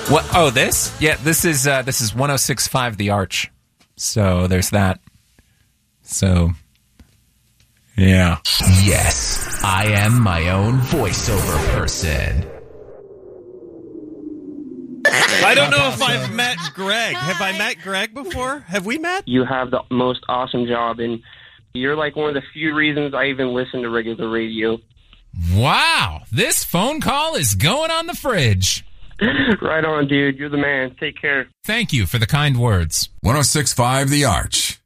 What? Oh, this? Yeah, this is 106.5 The Arch. So there's that. So, yeah. Yes, I am my own voiceover person. I don't know if I've met Greg. Have I met Greg before? Have we met? You have the most awesome job, and you're like one of the few reasons I even listen to regular radio. Wow, this phone call is going on the fridge. Right on, dude. You're the man. Take care. Thank you for the kind words. 106.5 The Arch.